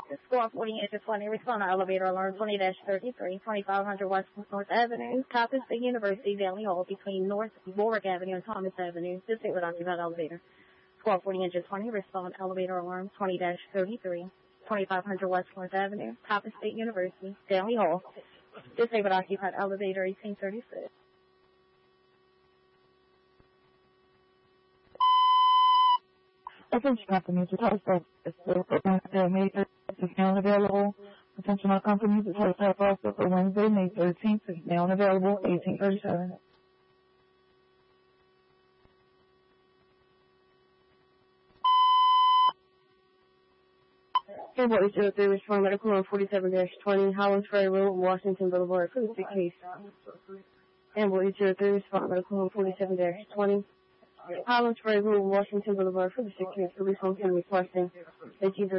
Squad 40 inches 20, respond to elevator alarm 20-33, 2500 West North Avenue, Coppin State University, Daly Hall, between North Warwick Avenue and Thomas Avenue. This is with occupied elevator. Squad 40 inches 20, respond elevator alarm 20-33, 2500 West North Avenue, Coppin State University, Daly Hall. This is with occupied elevator 1836. Attention companies, the telephone is May 13th is now unavailable. Attention all companies, the telephone also for Wednesday, May 13th is now unavailable, 1837. Airport 03, respond medical on 47-20, Holland Ferry Road, Washington Boulevard, for the sick case. Airport 03, respond medical on 47-20, Holland Ferry Road, Washington Boulevard, for the sick case. Police home can requesting that you